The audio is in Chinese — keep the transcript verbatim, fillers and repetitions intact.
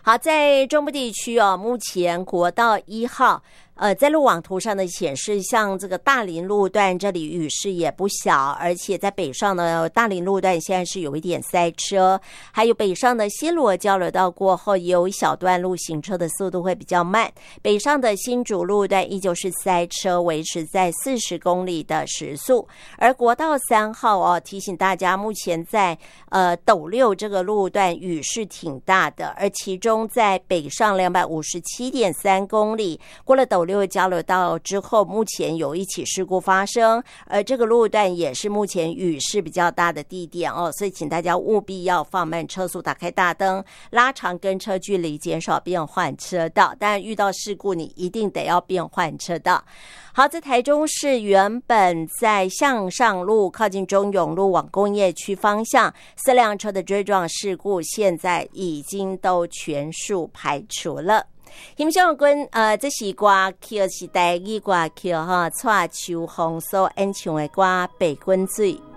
好，在中部地区哦，目前国道一号。呃，在路网图上的显示，像这个大林路段这里雨势也不小，而且在北上的大林路段现在是有一点塞车，还有北上的新罗交流道过后有一小段路行车的速度会比较慢，北上的新竹路段依旧是塞车，维持在四十公里的时速。而国道三号哦，提醒大家，目前在呃斗六这个路段雨势挺大的，而其中在北上两百五十七点三公里过了斗六交流道之后，目前有一起事故发生，而这个路段也是目前雨势比较大的地点哦，所以请大家务必要放慢车速，打开大灯，拉长跟车距离，减少变换车道。当然遇到事故你一定得要变换车道。好，在台中市原本在向上路靠近中永路往工业区方向四辆车的追撞事故，现在已经都全数排除了。欣赏君呃，这是歌曲是台语歌曲哈，蔡秋红所演唱的歌《白滚水》。